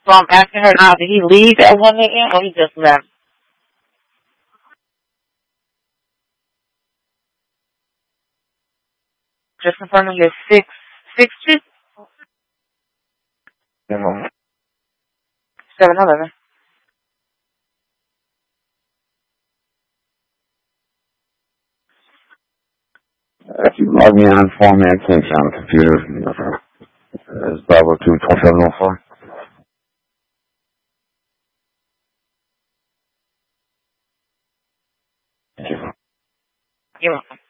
So I'm asking her now, did he leave at 1 a.m. or he just left? Just confirming your 660? 7-Eleven. If you log me on for me, I can't see on the computer. It's Bravo 22704. Thank you. You're welcome.